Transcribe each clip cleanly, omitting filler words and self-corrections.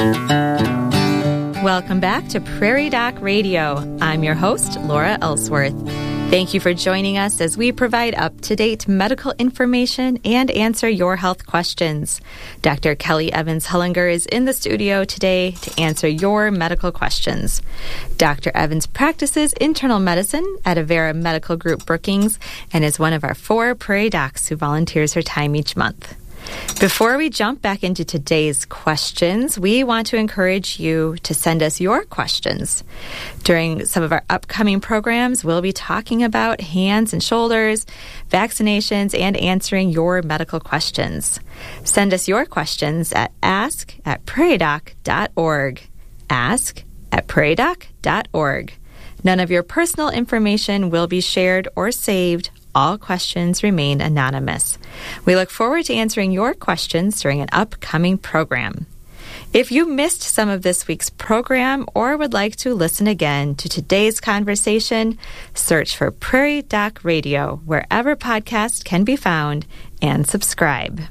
Welcome back to Prairie Doc Radio. I'm your host, Laura Ellsworth. Thank you for joining us as we provide up-to-date medical information and answer your health questions. Dr. Kelly Evans Hullinger is in the studio today to answer your medical questions. Dr. Evans practices internal medicine at Avera Medical Group Brookings and is one of our 4 Prairie Docs who volunteers her time each month. Before we jump back into today's questions, we want to encourage you to send us your questions. During some of our upcoming programs, we'll be talking about hands and shoulders, vaccinations, and answering your medical questions. Send us your questions at ask@prairiedoc.org. ask@prairiedoc.org. None of your personal information will be shared or saved. All questions remain anonymous. We look forward to answering your questions during an upcoming program. If you missed some of this week's program or would like to listen again to today's conversation, search for Prairie Doc Radio wherever podcasts can be found and subscribe.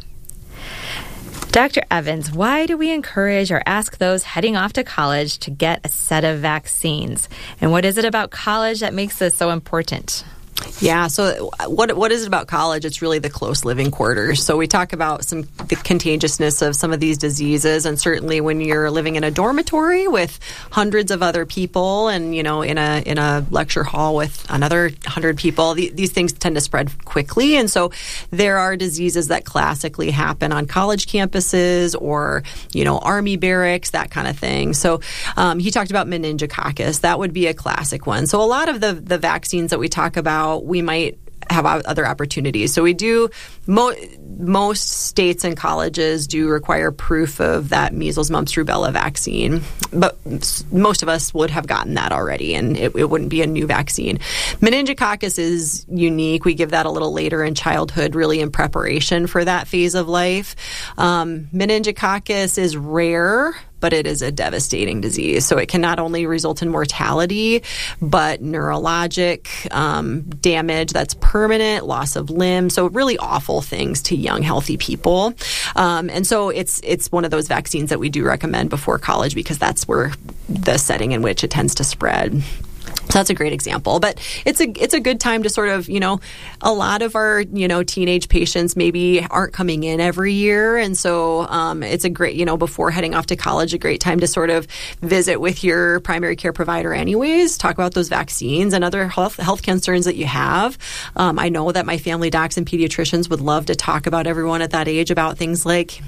Dr. Evans, why do we encourage or ask those heading off to college to get a set of vaccines? And what is it about college that makes this so important? Yeah, so what is it about college? It's really the close living quarters. So we talk about the contagiousness of some of these diseases, and certainly when you're living in a dormitory with hundreds of other people, and in a lecture hall with another 100 people, these things tend to spread quickly, and so there are diseases that classically happen on college campuses or army barracks, that kind of thing. So he talked about meningococcus. That would be a classic one. So a lot of the vaccines that we talk about, we might have other opportunities. So we do, most states and colleges do require proof of that measles, mumps, rubella vaccine, but most of us would have gotten that already, and it wouldn't be a new vaccine. Meningococcus is unique. We give that a little later in childhood, really in preparation for that phase of life. Meningococcus is rare, but it is a devastating disease. So it can not only result in mortality, but neurologic damage that's permanent, loss of limb. So really awful things to young, healthy people. And so it's one of those vaccines that we do recommend before college because that's where the setting in which it tends to spread. So that's a great example, but it's a good time to sort of, a lot of our, teenage patients maybe aren't coming in every year. And so it's a great, before heading off to college, a great time to sort of visit with your primary care provider anyways, talk about those vaccines and other health concerns that you have. I know that my family docs and pediatricians would love to talk about everyone at that age about things like,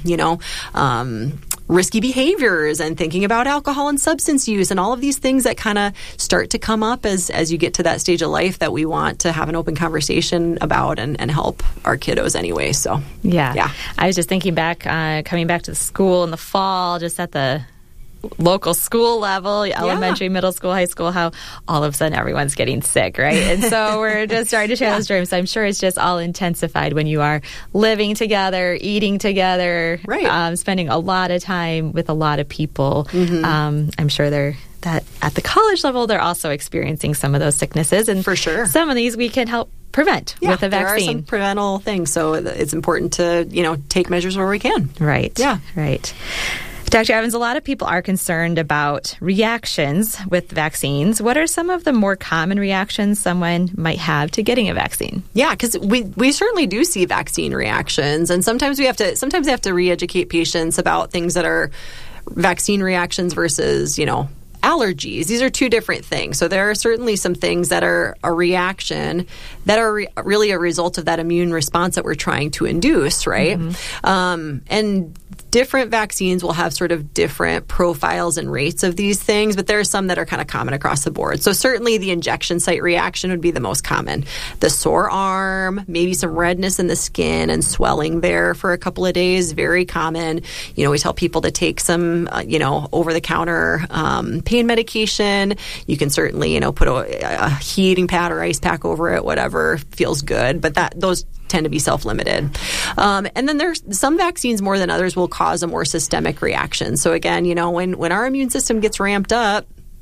risky behaviors and thinking about alcohol and substance use and all of these things that kind of start to come up as you get to that stage of life that we want to have an open conversation about and help our kiddos anyway. So, yeah. I was just thinking back, coming back to the school in the fall, just at the local school level, elementary, middle school, high school, how all of a sudden everyone's getting sick, right? And so we're just starting to share those dreams. So I'm sure it's just all intensified when you are living together, eating together, right. Spending a lot of time with a lot of people. Mm-hmm. I'm sure that at the college level, they're also experiencing some of those sicknesses. And for sure, some of these we can help prevent with a vaccine. There are some preventable things. So it's important to, take measures where we can. Right. Yeah. Right. Dr. Evans, a lot of people are concerned about reactions with vaccines. What are some of the more common reactions someone might have to getting a vaccine? Yeah, because we certainly do see vaccine reactions, and sometimes we have to re-educate patients about things that are vaccine reactions versus, allergies. These are two different things. So there are certainly some things that are a reaction that are really a result of that immune response that we're trying to induce, right? Mm-hmm. And different vaccines will have sort of different profiles and rates of these things, but there are some that are kind of common across the board. So certainly the injection site reaction would be the most common. The sore arm, maybe some redness in the skin and swelling there for a couple of days, very common. We tell people to take some, over-the-counter pain medication. You can certainly, put a heating pad or ice pack over it, whatever feels good, but those tend to be self-limited. And then there's some vaccines more than others will cause a more systemic reaction. So again, when our immune system gets ramped up,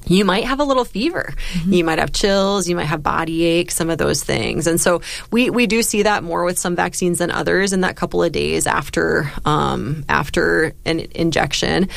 you might have a little fever. You might have chills. You might have body ache, some of those things. And so we do see that more with some vaccines than others in that couple of days after an injection.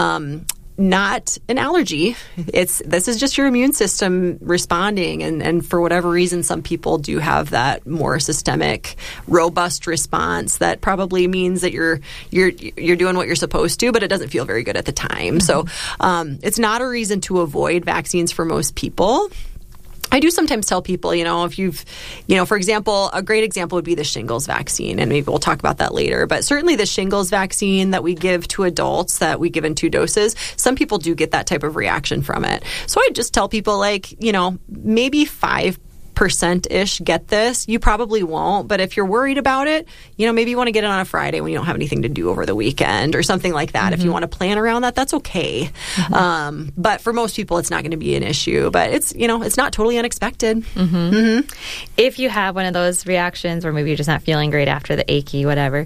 Not an allergy. This is just your immune system responding, and for whatever reason, some people do have that more systemic, robust response that probably means that you're doing what you're supposed to, but it doesn't feel very good at the time. So it's not a reason to avoid vaccines for most people. I do sometimes tell people, if you've, for example, a great example would be the shingles vaccine, and maybe we'll talk about that later. But certainly the shingles vaccine that we give to adults, that we give in 2 doses, some people do get that type of reaction from it. So I just tell people, maybe 5%-ish get this. You probably won't, but if you're worried about it, maybe you want to get it on a Friday when you don't have anything to do over the weekend or something like that. If you want to plan around that, that's okay. But for most people, it's not going to be an issue. But it's not totally unexpected. If you have one of those reactions, or maybe you're just not feeling great after the achy, whatever,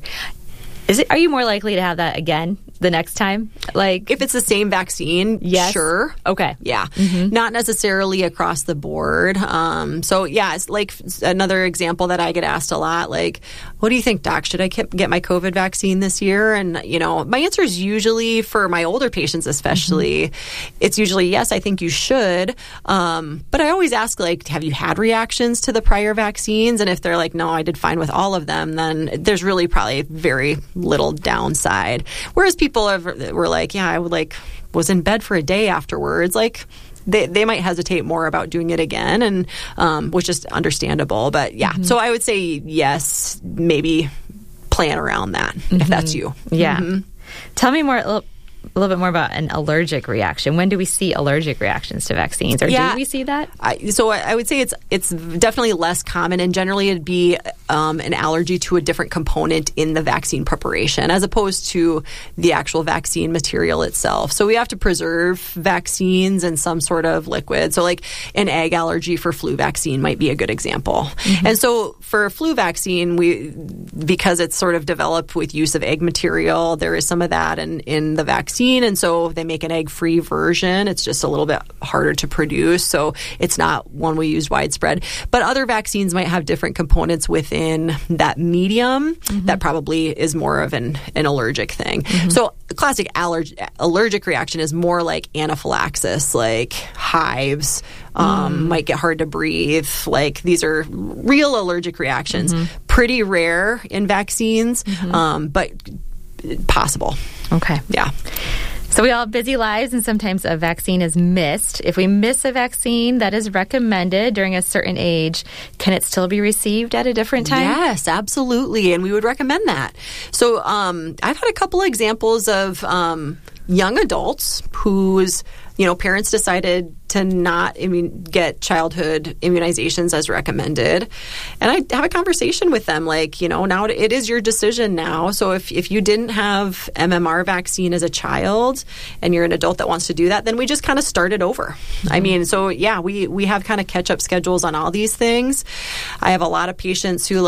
are you more likely to have that again the next time? If it's the same vaccine, yes. Sure. Okay. Yeah. Not necessarily across the board. So yeah, it's like another example that I get asked a lot, what do you think, Doc? Should I get my COVID vaccine this year? And, my answer is usually, for my older patients especially, it's usually yes, I think you should. But I always ask, have you had reactions to the prior vaccines? And if they're like, no, I did fine with all of them, then there's really probably very little downside. Whereas people were like, yeah, I was in bed for a day afterwards. They might hesitate more about doing it again, and which is understandable. But yeah, so I would say yes, maybe plan around that if that's you. Yeah. Tell me a little bit more about an allergic reaction. When do we see allergic reactions to vaccines, or do we see that? So I would say it's definitely less common, and generally it'd be an allergy to a different component in the vaccine preparation as opposed to the actual vaccine material itself. So we have to preserve vaccines in some sort of liquid. So an egg allergy for flu vaccine might be a good example. And so for flu vaccine, because it's sort of developed with use of egg material, there is some of that in the vaccine. And so they make an egg-free version. It's just a little bit harder to produce, so it's not one we use widespread. But other vaccines might have different components within that medium that probably is more of an allergic thing. So a classic allergic reaction is more like anaphylaxis, like hives, might get hard to breathe. These are real allergic reactions. Pretty rare in vaccines, but possible. Okay. Yeah. So we all have busy lives, and sometimes a vaccine is missed. If we miss a vaccine that is recommended during a certain age, can it still be received at a different time? Yes, absolutely. And we would recommend that. So I've had a couple of examples of young adults whose parents decided to not get childhood immunizations as recommended. And I have a conversation with them now it is your decision now. So if you didn't have MMR vaccine as a child and you're an adult that wants to do that, then we just kind of start it over. So yeah, we have kind of catch-up schedules on all these things. I have a lot of patients who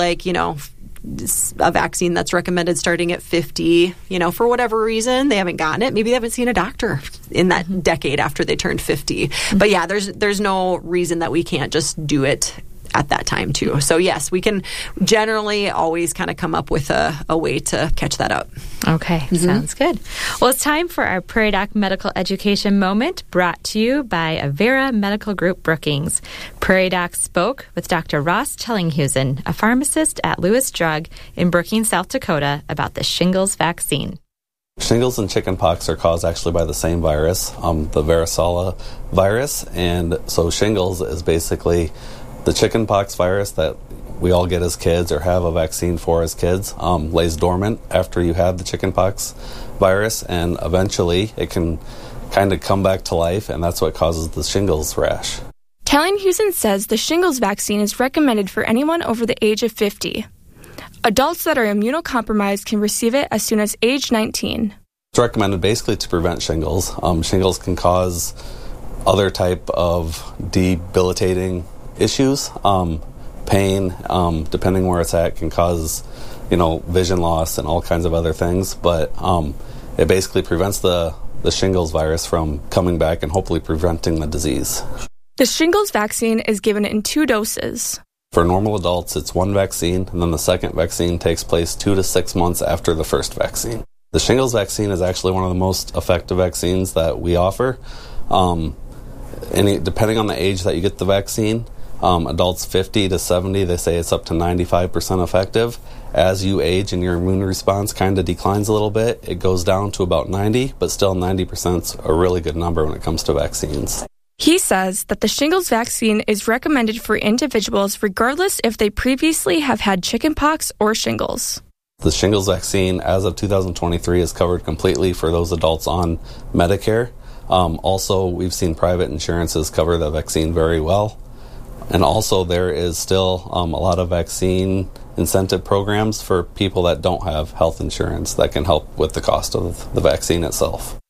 a vaccine that's recommended starting at 50, for whatever reason, they haven't gotten it. Maybe they haven't seen a doctor in that decade after they turned 50. But yeah, there's no reason that we can't just do it at that time too. So yes, we can generally always kind of come up with a way to catch that up. Okay, sounds good. Well, it's time for our Prairie Doc Medical Education Moment, brought to you by Avera Medical Group Brookings. Prairie Doc spoke with Dr. Ross Tellinghusen, a pharmacist at Lewis Drug in Brookings, South Dakota, about the shingles vaccine. Shingles and chickenpox are caused actually by the same virus, the varicella virus. And so shingles is basically the chickenpox virus that we all get as kids or have a vaccine for as kids, lays dormant after you have the chickenpox virus, and eventually it can kind of come back to life, and that's what causes the shingles rash. Tellinghusen says the shingles vaccine is recommended for anyone over the age of 50. Adults that are immunocompromised can receive it as soon as age 19. It's recommended basically to prevent shingles. Shingles can cause other type of debilitating issues. Pain, depending where it's at, can cause, vision loss and all kinds of other things. But it basically prevents the the shingles virus from coming back and hopefully preventing the disease. The shingles vaccine is given in 2 doses. For normal adults, it's 1 vaccine, and then the second vaccine takes place 2 to 6 months after the first vaccine. The shingles vaccine is actually one of the most effective vaccines that we offer. Depending on the age that you get the vaccine, adults 50 to 70, they say it's up to 95% effective. As you age and your immune response kind of declines a little bit, it goes down to about 90, but still 90% is a really good number when it comes to vaccines. He says that the shingles vaccine is recommended for individuals regardless if they previously have had chickenpox or shingles. The shingles vaccine, as of 2023, is covered completely for those adults on Medicare. Also, we've seen private insurances cover the vaccine very well. And also, there is still a lot of vaccine incentive programs for people that don't have health insurance that can help with the cost of the vaccine itself.